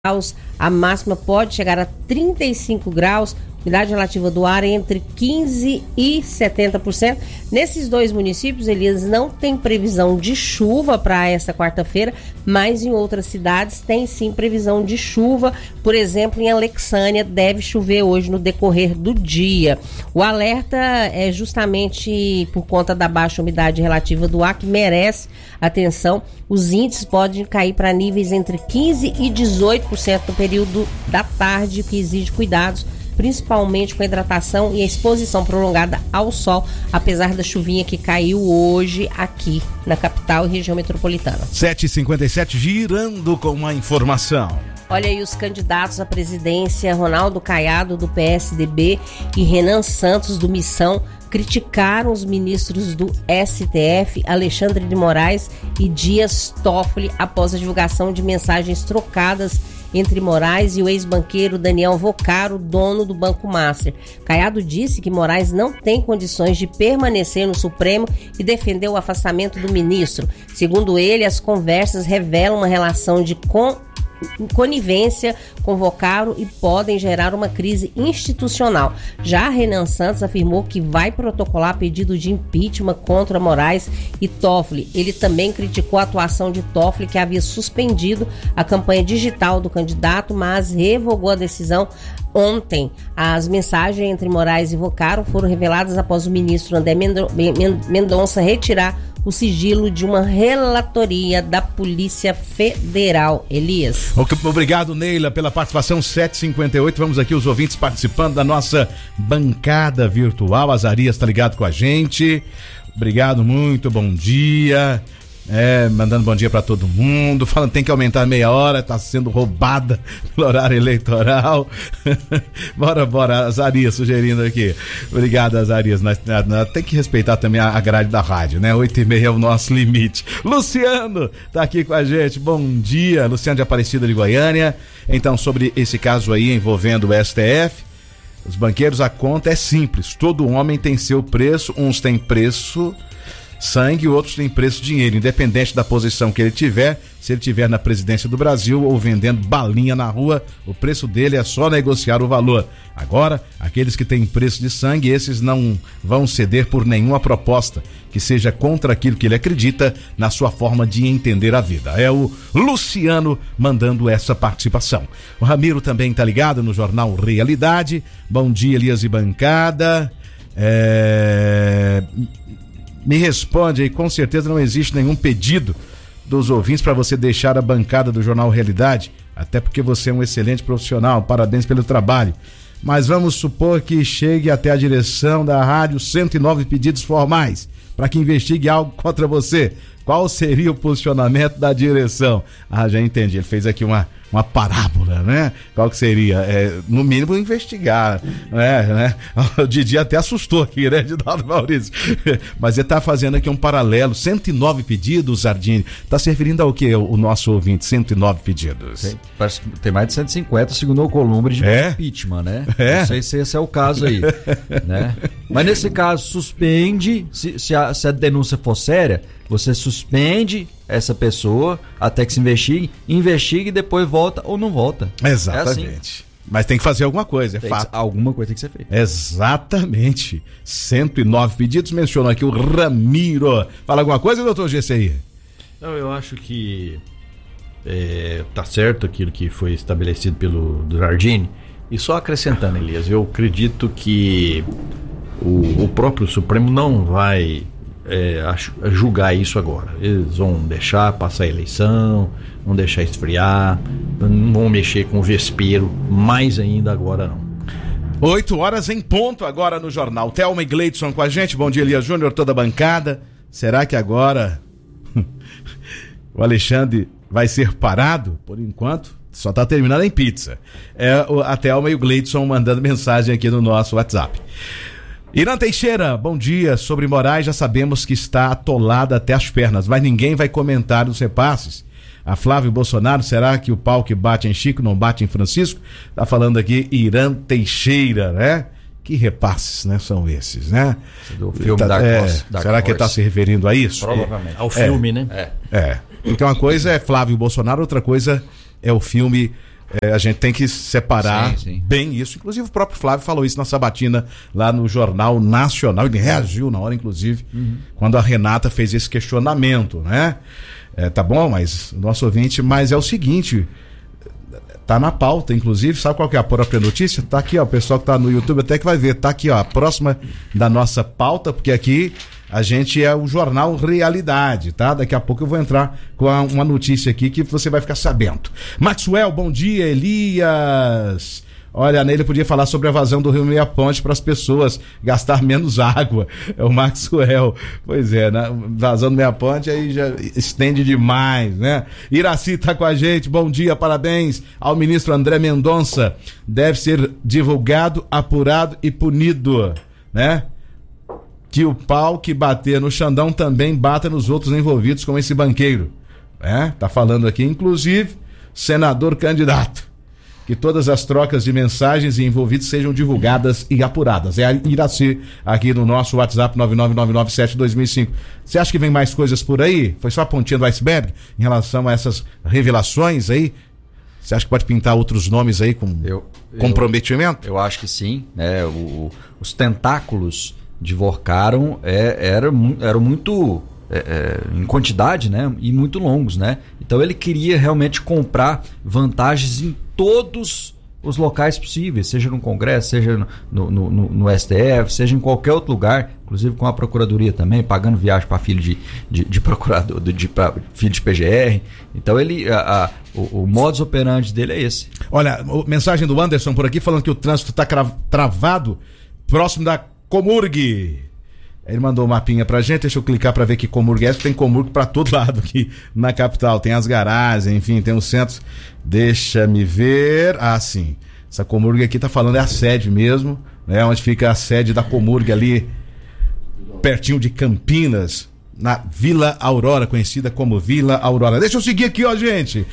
graus, a máxima pode chegar a 35 graus, umidade relativa do ar entre 15% e 70%. Nesses dois municípios, Elias, não tem previsão de chuva para esta quarta-feira, mas em outras cidades tem sim previsão de chuva. Por exemplo, em Alexânia deve chover hoje no decorrer do dia. O alerta é justamente por conta da baixa umidade relativa do ar, que merece atenção. Os índices podem cair para níveis entre 15% e 18% no período da tarde, o que exige cuidados, principalmente com a hidratação e a exposição prolongada ao sol, apesar da chuvinha que caiu hoje aqui na capital e região metropolitana. 7h57, girando com uma informação. Olha aí os candidatos à presidência, Ronaldo Caiado, do PSDB, e Renan Santos, do Missão, criticaram os ministros do STF, Alexandre de Moraes e Dias Toffoli, após a divulgação de mensagens trocadas entre Moraes e o ex-banqueiro Daniel Vocaro, dono do Banco Master. Caiado disse que Moraes não tem condições de permanecer no Supremo e defendeu o afastamento do ministro. Segundo ele, as conversas revelam uma relação de conivência com Vocaro e podem gerar uma crise institucional. Já Renan Santos afirmou que vai protocolar pedido de impeachment contra Moraes e Toffoli. Ele também criticou a atuação de Toffoli, que havia suspendido a campanha digital do candidato, mas revogou a decisão ontem. As mensagens entre Moraes e Vocaro foram reveladas após o ministro André Mendonça retirar o sigilo de uma relatoria da Polícia Federal. Elias. Obrigado, Neila, pela participação. 7h58, vamos aqui os ouvintes participando da nossa bancada virtual. Azarias está ligado com a gente. Obrigado, muito bom dia. Mandando bom dia para todo mundo, falando tem que aumentar meia hora, tá sendo roubada no horário eleitoral. bora, Azarias sugerindo aqui. Obrigado, Azarias. Nós tem que respeitar também a grade da rádio, né? 8h30 é o nosso limite. Luciano tá aqui com a gente, bom dia. Luciano de Aparecida de Goiânia. Então, sobre esse caso aí envolvendo o STF, os banqueiros, a conta é simples, todo homem tem seu preço, uns têm preço sangue, outros têm preço dinheiro, independente da posição que ele tiver. Se ele tiver na presidência do Brasil ou vendendo balinha na rua, o preço dele é só negociar o valor. Agora, aqueles que têm preço de sangue, esses não vão ceder por nenhuma proposta que seja contra aquilo que ele acredita na sua forma de entender a vida. É o Luciano mandando essa participação. O Ramiro também tá ligado no Jornal Realidade. Bom dia, Elias e bancada. Me responde aí, com certeza não existe nenhum pedido dos ouvintes para você deixar a bancada do Jornal Realidade, até porque você é um excelente profissional, parabéns pelo trabalho. Mas vamos supor que chegue até a direção da rádio 109 pedidos formais para que investigue algo contra você. Qual seria o posicionamento da direção? Já entendi, ele fez aqui uma parábola, né? Qual que seria? No mínimo investigar, né? O Didi até assustou aqui, né, Edinaldo Maurício? Mas ele tá fazendo aqui um paralelo, 109 pedidos, Zardini, tá se referindo ao que o nosso ouvinte, 109 pedidos? Parece que tem mais de 150, segundo o Columbre, de impeachment, né? Não sei se esse é o caso aí, né? Mas nesse caso, suspende, se a denúncia for séria, você suspende essa pessoa até que se investigue e depois volta ou não volta. Exatamente. É assim. Mas tem que fazer alguma coisa, fato. Alguma coisa tem que ser feita. Exatamente. 109 pedidos, mencionou aqui o Ramiro. Fala alguma coisa, doutor GCI? Não, eu acho que tá certo aquilo que foi estabelecido pelo Zardini. E só acrescentando, Elias, eu acredito que o próprio Supremo não vai julgar isso agora. Eles vão deixar passar a eleição, vão deixar esfriar, não vão mexer com o vespeiro mais ainda agora não. 8h em ponto agora no jornal. Thelma e Gleidson com a gente. Bom dia, Elias Júnior, toda a bancada. Será que agora o Alexandre vai ser parado? Por enquanto só tá terminando em pizza. A Thelma e o Gleidson mandando mensagem aqui no nosso WhatsApp. Irã Teixeira, bom dia. Sobre Moraes, já sabemos que está atolada até as pernas, mas ninguém vai comentar os repasses. A Flávio Bolsonaro, será que o pau que bate em Chico não bate em Francisco? Tá falando aqui Irã Teixeira, né? Que repasses, né, são esses, né? Do filme será que ele tá se referindo a isso? Provavelmente. Ao filme, né? Então uma coisa é Flávio Bolsonaro, outra coisa é o filme a gente tem que separar bem isso. Inclusive o próprio Flávio falou isso na sabatina lá no Jornal Nacional. Ele reagiu na hora, inclusive, quando a Renata fez esse questionamento, né? Tá bom, mas nosso ouvinte, mas é o seguinte, tá na pauta, inclusive, sabe qual que é a própria notícia? Tá aqui, ó, o pessoal que tá no YouTube até que vai ver, tá aqui, ó, a próxima da nossa pauta, porque aqui a gente é o Jornal Realidade, tá? Daqui a pouco eu vou entrar com uma notícia aqui que você vai ficar sabendo. Maxwell, bom dia. Elias. Olha, nele podia falar sobre a vazão do Rio Meia Ponte para as pessoas gastar menos água. É o Maxwell. Pois é, né? Vazão do Meia Ponte aí já estende demais, né? Iraci tá com a gente. Bom dia, parabéns ao ministro André Mendonça. Deve ser divulgado, apurado e punido, né? Que o pau que bater no Xandão também bata nos outros envolvidos com esse banqueiro. Tá falando aqui, inclusive, senador candidato. Que todas as trocas de mensagens e envolvidos sejam divulgadas e apuradas. É a Iraci aqui no nosso WhatsApp 99997-2005. Você acha que vem mais coisas por aí? Foi só a pontinha do iceberg em relação a essas revelações aí? Você acha que pode pintar outros nomes aí com comprometimento? Eu acho que sim. Os tentáculos de Vorcaron eram muito em quantidade, né? E muito longos, né? Então ele queria realmente comprar vantagens em todos os locais possíveis, seja no Congresso, seja no STF, seja em qualquer outro lugar, inclusive com a Procuradoria também, pagando viagem para filho de procurador, para filho de PGR. Então o modus operandi dele é esse. Olha, mensagem do Anderson por aqui falando que o trânsito está travado próximo da Comurg. Ele mandou um mapinha pra gente, deixa eu clicar pra ver que Comurg é. Tem Comurg pra todo lado aqui na capital, tem as garagens, enfim, tem os centros. Deixa me ver. Sim, essa Comurg aqui tá falando, é a sede mesmo, né? Onde fica a sede da Comurg ali, pertinho de Campinas, na Vila Aurora, conhecida como Vila Aurora. Deixa eu seguir aqui, ó, gente,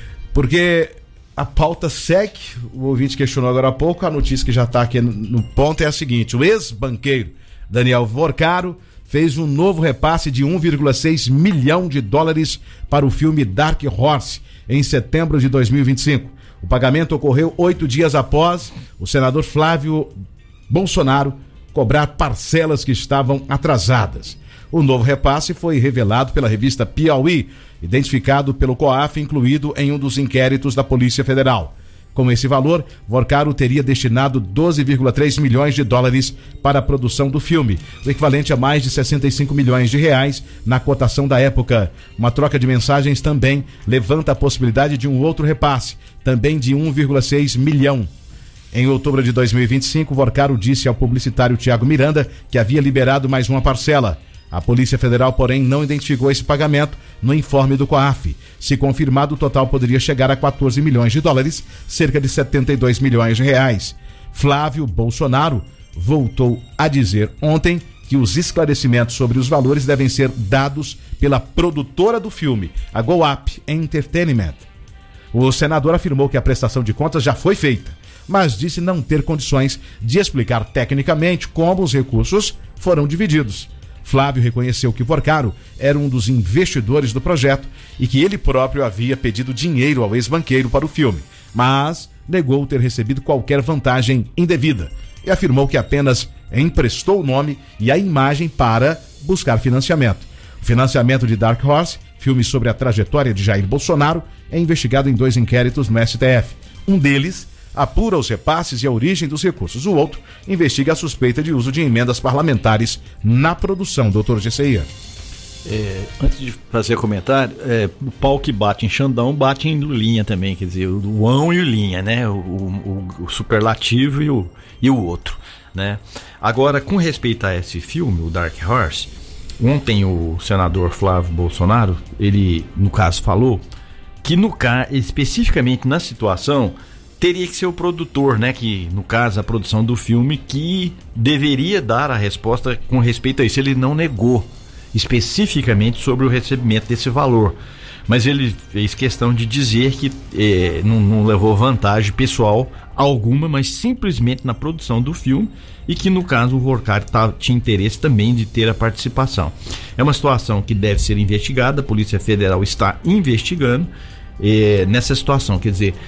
porque a pauta segue. O ouvinte questionou agora há pouco, a notícia que já tá aqui no ponto é a seguinte: o ex-banqueiro Daniel Vorcaro fez um novo repasse de 1,6 milhão de dólares para o filme Dark Horse em setembro de 2025. O pagamento ocorreu 8 dias após o senador Flávio Bolsonaro cobrar parcelas que estavam atrasadas. O novo repasse foi revelado pela revista Piauí, identificado pelo COAF, incluído em um dos inquéritos da Polícia Federal. Com esse valor, Vorcaro teria destinado 12,3 milhões de dólares para a produção do filme, o equivalente a mais de 65 milhões de reais na cotação da época. Uma troca de mensagens também levanta a possibilidade de um outro repasse, também de 1,6 milhão. Em outubro de 2025, Vorcaro disse ao publicitário Tiago Miranda que havia liberado mais uma parcela. A Polícia Federal, porém, não identificou esse pagamento no informe do COAF. Se confirmado, o total poderia chegar a 14 milhões de dólares, cerca de 72 milhões de reais. Flávio Bolsonaro voltou a dizer ontem que os esclarecimentos sobre os valores devem ser dados pela produtora do filme, a GoUp Entertainment. O senador afirmou que a prestação de contas já foi feita, mas disse não ter condições de explicar tecnicamente como os recursos foram divididos. Flávio reconheceu que Vorcaro era um dos investidores do projeto e que ele próprio havia pedido dinheiro ao ex-banqueiro para o filme, mas negou ter recebido qualquer vantagem indevida e afirmou que apenas emprestou o nome e a imagem para buscar financiamento. O financiamento de Dark Horse, filme sobre a trajetória de Jair Bolsonaro, é investigado em 2 inquéritos no STF. Um deles apura os repasses e a origem dos recursos. O outro investiga a suspeita de uso de emendas parlamentares na produção. Doutor GCI. Antes de fazer comentário, o pau que bate em Xandão bate em Lulinha também, quer dizer, o ão e o linha, né? O superlativo e o outro, né? Agora, com respeito a esse filme, o Dark Horse, ontem o senador Flávio Bolsonaro, ele, no caso, falou que especificamente na situação, teria que ser o produtor, né? Que, no caso, a produção do filme, que deveria dar a resposta com respeito a isso. Ele não negou especificamente sobre o recebimento desse valor, mas ele fez questão de dizer que não levou vantagem pessoal alguma, mas simplesmente na produção do filme, e que, no caso, o Vorcaro tinha interesse também de ter a participação. É uma situação que deve ser investigada, a Polícia Federal está investigando nessa situação, quer dizer,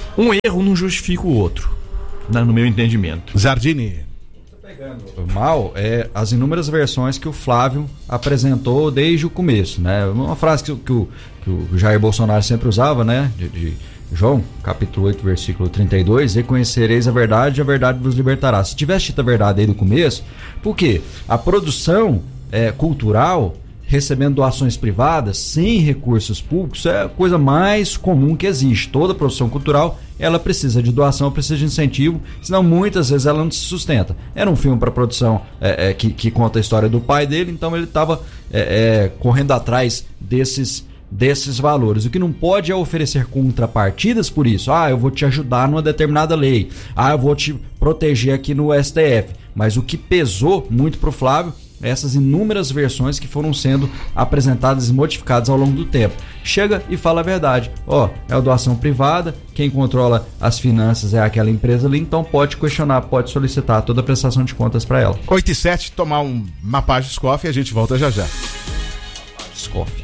Um erro não justifica o outro, no meu entendimento. Zardini. Mal as inúmeras versões que o Flávio apresentou desde o começo, né? Uma frase que o Jair Bolsonaro sempre usava, né? De João, capítulo 8, versículo 32, reconhecereis a verdade vos libertará. Se tivesse dito a verdade aí no começo, por quê? A produção cultural, recebendo doações privadas, sem recursos públicos, é a coisa mais comum que existe. Toda produção cultural, ela precisa de doação, precisa de incentivo, senão muitas vezes ela não se sustenta. Era um filme para produção que conta a história do pai dele, então ele estava correndo atrás desses valores. O que não pode é oferecer contrapartidas por isso. Eu vou te ajudar numa determinada lei. Eu vou te proteger aqui no STF. Mas o que pesou muito pro Flávio é essas inúmeras versões que foram sendo apresentadas e modificadas ao longo do tempo. Chega e fala a verdade. É a doação privada, quem controla as finanças é aquela empresa ali, então pode questionar, pode solicitar toda a prestação de contas para ela. 8h07, tomar um Mapage Coffee e a gente volta já já. Coffee.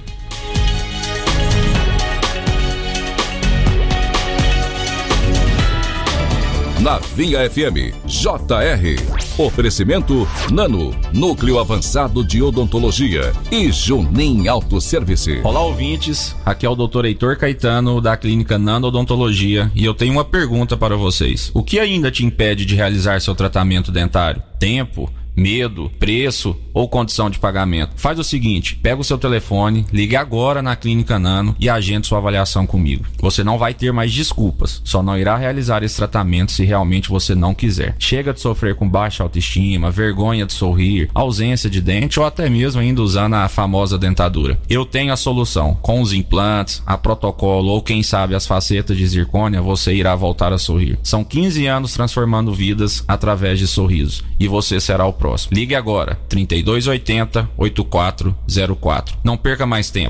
Na Vinha FM, JR. Oferecimento Nano, Núcleo Avançado de Odontologia e Junim Autosservice. Olá, ouvintes. Aqui é o Dr. Heitor Caetano, da Clínica Nano Odontologia, e eu tenho uma pergunta para vocês. O que ainda te impede de realizar seu tratamento dentário? Tempo? Medo, preço ou condição de pagamento? Faz o seguinte, pega o seu telefone, ligue agora na Clínica Nano e agende sua avaliação comigo. Você não vai ter mais desculpas, só não irá realizar esse tratamento se realmente você não quiser. Chega de sofrer com baixa autoestima, vergonha de sorrir, ausência de dente ou até mesmo ainda usando a famosa dentadura. Eu tenho a solução. Com os implantes, a protocolo ou quem sabe as facetas de zircônia, você irá voltar a sorrir. São 15 anos transformando vidas através de sorrisos e você será o próximo. Ligue agora, 3280-8404. Não perca mais tempo,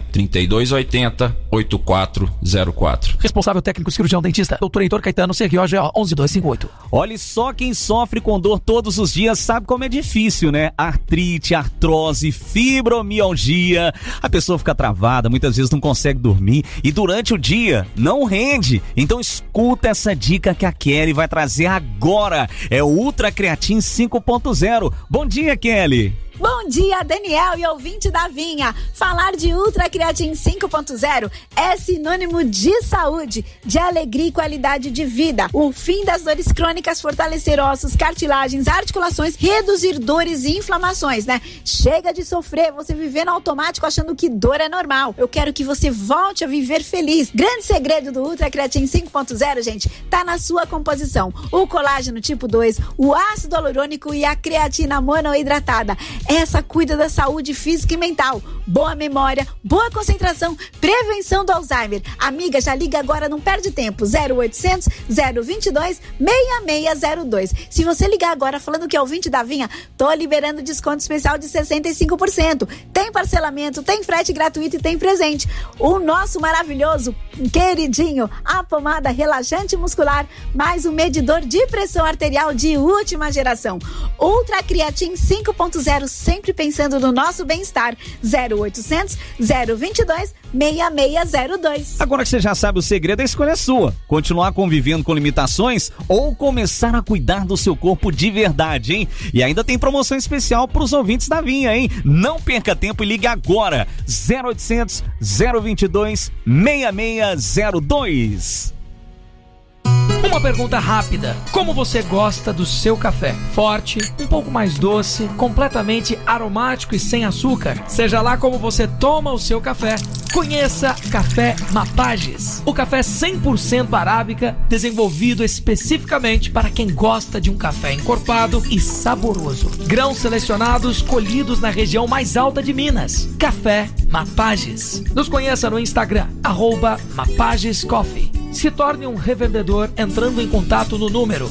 3280-8404. Responsável técnico cirurgião dentista, Dr. Heitor Caetano, CROGO 11258. Olha só, quem sofre com dor todos os dias sabe como é difícil, né? Artrite, artrose, fibromialgia. A pessoa fica travada, muitas vezes não consegue dormir e durante o dia não rende. Então escuta essa dica que a Kelly vai trazer agora. É o Ultra Creatine 5.0. Bom dia, Kelly. Bom dia, Daniel e ouvinte da Vinha. Falar de Ultra Creatine 5.0 é sinônimo de saúde, de alegria e qualidade de vida. O fim das dores crônicas, fortalecer ossos, cartilagens, articulações, reduzir dores e inflamações, né? Chega de sofrer, você viver no automático achando que dor é normal. Eu quero que você volte a viver feliz. Grande segredo do Ultra Creatine 5.0, gente, tá na sua composição. O colágeno tipo 2, o ácido hialurônico e a creatina monoidratada. Essa cuida da saúde física e mental, boa memória, boa concentração, prevenção do Alzheimer. Amiga, já liga agora, não perde tempo, 0800 022 6602. Se você ligar agora falando que é ouvinte da Vinha, tô liberando desconto especial de 65%. Tem parcelamento, tem frete gratuito e tem presente. O nosso maravilhoso, queridinho, a pomada relaxante muscular, mais um medidor de pressão arterial de última geração. Ultra Creatine 5.0, sempre pensando no nosso bem-estar. 0800 022 6602. Agora que você já sabe o segredo, a escolha é sua. Continuar convivendo com limitações ou começar a cuidar do seu corpo de verdade, hein? E ainda tem promoção especial para os ouvintes da Vinha, hein? Não perca tempo e ligue agora. 0800 022 6602. Uma pergunta rápida: como você gosta do seu café? Forte, um pouco mais doce, completamente aromático e sem açúcar? Seja lá como você toma o seu café, conheça Café Mapages. O café 100% arábica, desenvolvido especificamente para quem gosta de um café encorpado e saboroso. Grãos selecionados colhidos na região mais alta de Minas. Café Mapages. Nos conheça no Instagram, @MapagesCoffee. Se torne um revendedor entrando em contato no número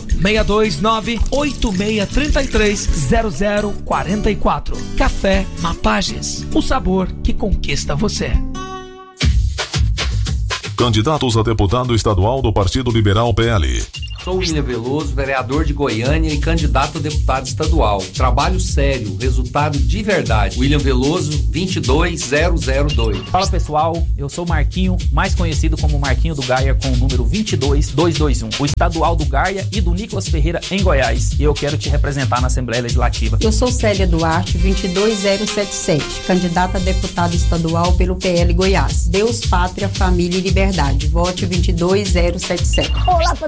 629-8633-0044. Café Mapages, o sabor que conquista você. Candidatos a deputado estadual do Partido Liberal PL. Sou William Veloso, vereador de Goiânia e candidato a deputado estadual. Trabalho sério, resultado de verdade. William Veloso, 22002. Fala pessoal, eu sou Marquinho, mais conhecido como Marquinho do Gaia, com o número 22221. O estadual do Gaia e do Nicolas Ferreira em Goiás. E eu quero te representar na Assembleia Legislativa. Eu sou Célia Duarte, 22077, candidata a deputada estadual pelo PL Goiás. Deus, Pátria, Família e Liberdade. Vote 22077. Olá,